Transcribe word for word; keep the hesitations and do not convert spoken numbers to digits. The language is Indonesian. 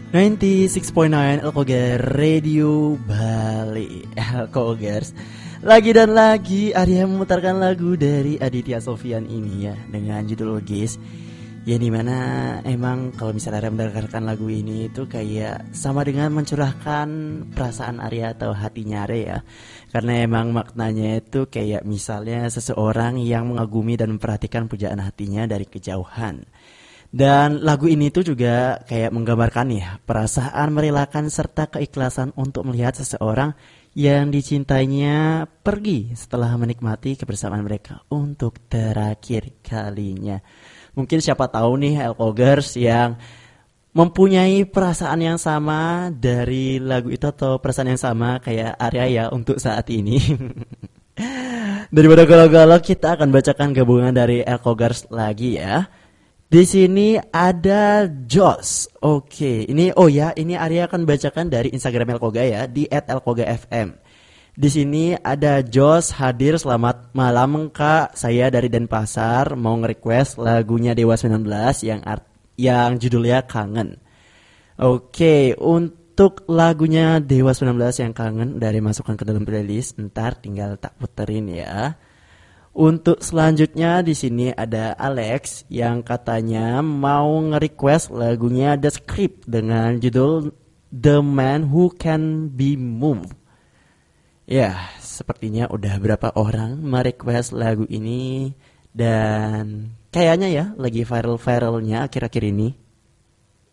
sembilan puluh enam titik sembilan Elkoger Radio Bali. Elkogers, lagi dan lagi Arya memutarkan lagu dari Aditya Sofyan ini ya, dengan judul Gis. Ya dimana emang kalau misalnya Arya mendengarkan lagu ini itu kayak sama dengan mencurahkan perasaan Arya atau hatinya Arya ya. Karena emang maknanya itu kayak misalnya seseorang yang mengagumi dan memperhatikan pujaan hatinya dari kejauhan. Dan lagu ini tuh juga kayak menggambarkan ya perasaan merelakan serta keikhlasan untuk melihat seseorang yang dicintainya pergi setelah menikmati kebersamaan mereka untuk terakhir kalinya. Mungkin siapa tahu nih Elkogers yang mempunyai perasaan yang sama dari lagu itu atau perasaan yang sama kayak Arya ya untuk saat ini. Daripada galau-galau, kita akan bacakan gabungan dari Elkogers lagi ya. Di sini ada Jos. Oke, ini oh ya, ini Arya akan bacakan dari Instagram Elkoga ya di et elkoga f m. Di sini ada Jos hadir, selamat malam Kak. Saya dari Denpasar mau nge-request lagunya Dewa sembilan belas yang art, yang judulnya Kangen. Oke, untuk lagunya Dewa sembilan belas yang Kangen dari masukkan ke dalam playlist, ntar tinggal tak puterin ya. Untuk selanjutnya di sini ada Alex yang katanya mau nge-request lagunya The Script dengan judul The Man Who Can Be Moved. Ya, sepertinya udah berapa orang me-request lagu ini dan kayaknya ya lagi viral-viralnya akhir-akhir ini.